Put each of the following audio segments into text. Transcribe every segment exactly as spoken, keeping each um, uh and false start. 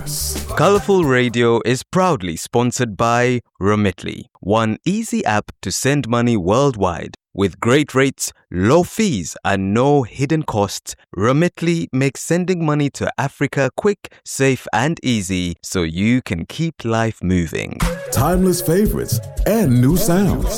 breakfast. Colourful Radio is proudly sponsored by Remitly, one easy app to send money worldwide. With great rates, low fees, and no hidden costs, Remitly makes sending money to Africa quick, safe, and easy so you can keep life moving. Timeless favorites and new sounds.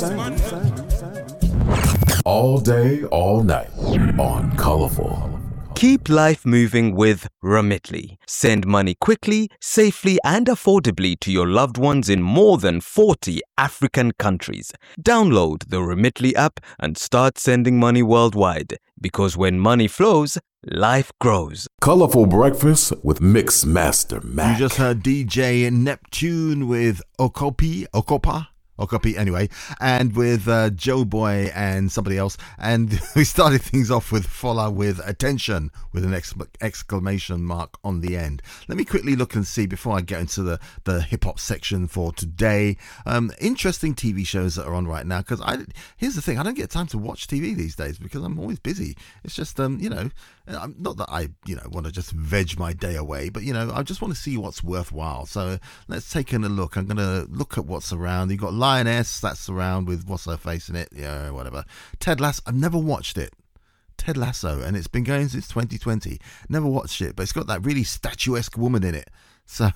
All day, all night on Colourful. Keep life moving with Remitly. Send money quickly, safely, and affordably to your loved ones in more than forty African countries. Download the Remitly app and start sending money worldwide. Because when money flows, life grows. Colourful breakfast with Mix Master Mac. You just heard D J Neptune with Okopi, Okopa. Okapi anyway, and with uh, Joe Boy and somebody else, and we started things off with Fola with Attention with an ex- exclamation mark on the end. Let me quickly look and see before I get into the, the hip-hop section for today. Um, interesting T V shows that are on right now, because I here's the thing, I don't get time to watch T V these days because I'm always busy. It's just, um, you know, not that I, you know, want to just veg my day away, but, you know, I just want to see what's worthwhile. So let's take in a look. I'm going to look at what's around. You've got Lioness, that's around with what's her face in it, yeah, whatever. Ted Lasso, I've never watched it. Ted Lasso, and it's been going since twenty twenty. Never watched it, but it's got that really statuesque woman in it. So,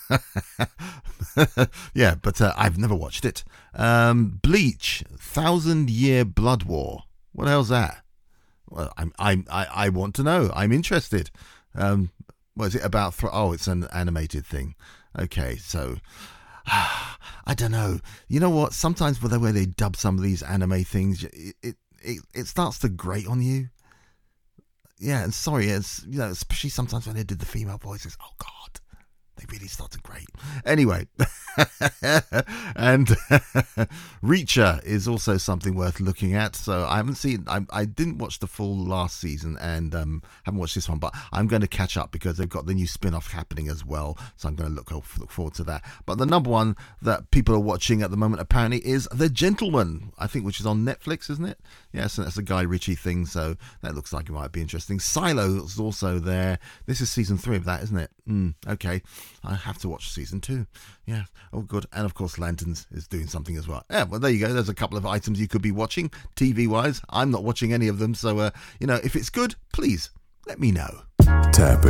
yeah, but uh, I've never watched it. Um, Bleach, Thousand Year Blood War. What the hell's that? Well, I'm, I'm, I, I want to know. I'm interested. Um, what is it about? Th- oh, it's an animated thing. Okay, so I don't know. You know what? Sometimes with the way they dub some of these anime things, it it, it, it starts to grate on you. Yeah, and sorry, it's, you know, especially sometimes when they did the female voices. Oh God. They really started great. Anyway, and Reacher is also something worth looking at. So I haven't seen, I, I didn't watch the full last season and um, haven't watched this one, but I'm going to catch up because they've got the new spin-off happening as well. So I'm going to look, look forward to that. But the number one that people are watching at the moment apparently is The Gentleman, I think, which is on Netflix, isn't it? Yes, so that's a Guy Ritchie thing. So that looks like it might be interesting. Silo is also there. This is season three of that, isn't it? Mm, okay. I have to watch season two. Yeah. Oh, good. And of course, Lanterns is doing something as well. Yeah. Well, there you go. There's a couple of items you could be watching T V wise. I'm not watching any of them. So, uh, you know, if it's good, please let me know. Tap